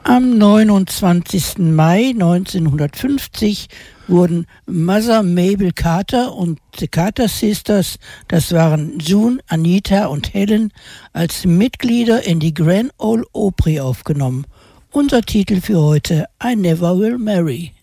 Am 29. Mai 1950 wurden Mother Mabel Carter und The Carter Sisters, das waren June, Anita und Helen, als Mitglieder in die Grand Ole Opry aufgenommen. Unser Titel für heute: I Never Will Marry.